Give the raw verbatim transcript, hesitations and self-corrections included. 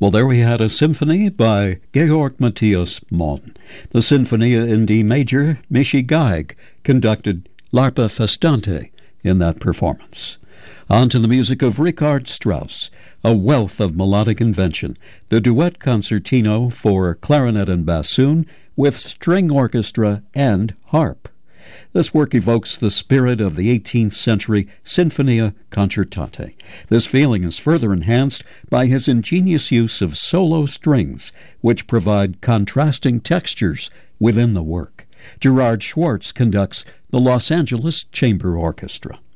Well, there we had a symphony by Georg Matthias Mohn. The Sinfonia in D major, Michi Geig conducted L'Arpa Festante in that performance. On to the music of Richard Strauss, a wealth of melodic invention, the duet concertino for clarinet and bassoon with string orchestra and harp. This work evokes the spirit of the eighteenth century Sinfonia Concertante. This feeling is further enhanced by his ingenious use of solo strings, which provide contrasting textures within the work. Gerard Schwartz conducts the Los Angeles Chamber Orchestra.